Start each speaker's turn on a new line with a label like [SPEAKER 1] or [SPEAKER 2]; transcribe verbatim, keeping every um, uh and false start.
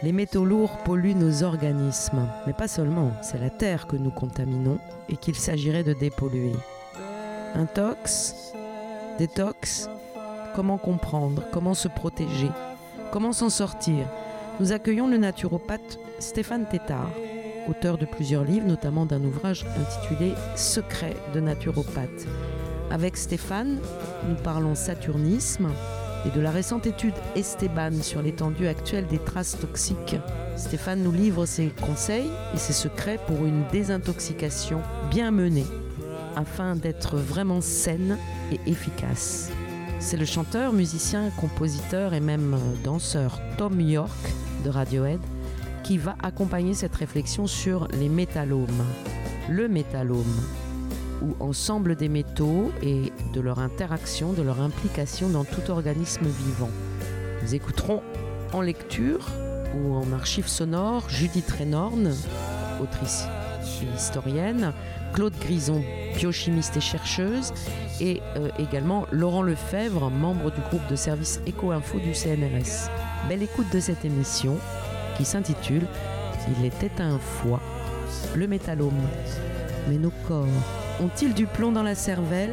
[SPEAKER 1] Les métaux lourds polluent nos organismes, mais pas seulement, c'est la terre que nous contaminons et qu'il s'agirait de dépolluer. Intox, détox, comment comprendre, comment se protéger, comment s'en sortir? Nous accueillons le naturopathe Stéphane Tétart, auteur de plusieurs livres, notamment d'un ouvrage intitulé « Secrets de naturopathe ». Avec Stéphane, nous parlons saturnisme et de la récente étude Esteban sur l'étendue actuelle des traces toxiques. Stéphane nous livre ses conseils et ses secrets pour une désintoxication bien menée, afin d'être vraiment saine et efficace. C'est le chanteur, musicien, compositeur et même danseur Thom Yorke de Radiohead qui va accompagner cette réflexion sur les métallomes. Le métallome, ou ensemble des métaux et de leur interaction, de leur implication dans tout organisme vivant. Nous écouterons en lecture ou en archives sonores Judith Renorn, autrice et historienne, Claude Grison, biochimiste et chercheuse, et euh, également Laurent Lefebvre, membre du groupe de service Éco-Info du C N R S. Belle écoute de cette émission qui s'intitule « Il était un fois le métallome ». Mais nos corps ont-ils du plomb dans la cervelle ?